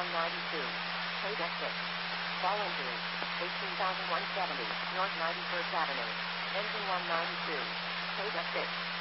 192. Paid at 6. Fall injury. 18,170. North 91st Avenue. Engine 192. Paid at 6.